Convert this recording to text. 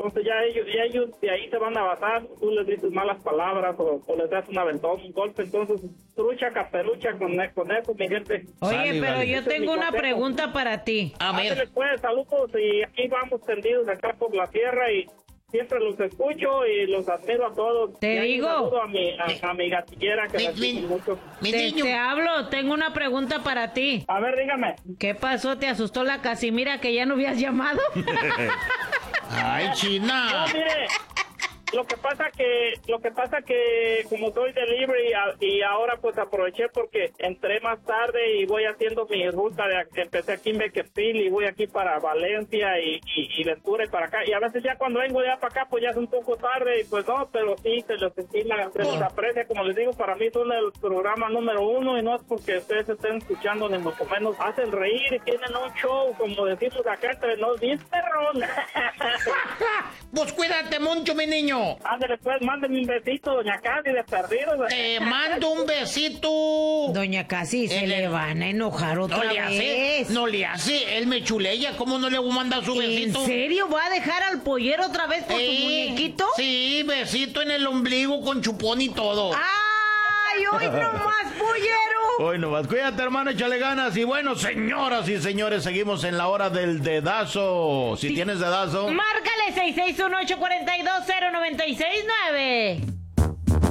entonces ya ellos de ahí se van a basar, tú les dices malas palabras o les das un aventón, un golpe, entonces trucha, caperucha con eso, mi gente. Oye, pero yo tengo una pregunta para ti. A ver. Ándale, pues, saludos, y aquí vamos tendidos acá por la tierra y siempre los escucho y los admiro a todos. Te y digo. un saludo a mi gatillera que la quiero mucho. Mi niño. Te hablo, tengo una pregunta para ti. A ver, dígame. ¿Qué pasó? ¿Te asustó la Casimira que ya no habías llamado? Ay, China. No, mire, lo que pasa que como soy delivery y ahora pues aproveché porque entré más tarde y voy haciendo mi ruta empecé aquí en Beckerfield y voy aquí para Valencia y Ventura y para acá, y a veces ya cuando vengo de allá para acá pues ya es un poco tarde y pues no, pero sí se los aprecia, como les digo, para mí son el programa número 1 y no es porque ustedes estén escuchando ni mucho menos, hacen reír y tienen un show, como decimos acá entre nos, bien perrón. Pues cuídate mucho, mi niño. Ándale, pues, mándeme un besito, doña Casi, de perdido. Te mando un besito. Doña Casi, se le van a enojar otra vez. No le hace, él me chulea, ¿cómo no le voy a mandar su besito? ¿En serio? ¿Va a dejar al pollero otra vez por su muñequito? Sí, besito en el ombligo con chupón y todo. ¡Ay, hoy nomás, pollero! Hoy nomás, cuídate, hermano, échale ganas. Y bueno, señoras y señores, seguimos en la hora del dedazo. Si tienes dedazo, Márcale 661-842-0969.